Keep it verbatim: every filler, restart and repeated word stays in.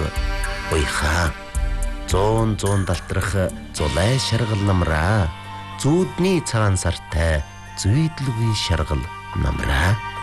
Уйхаа. Зуун зуун далтрах зулай шаргал намраа. Зүүдний цагаан сартай зүйдлгүй шаргал намраа.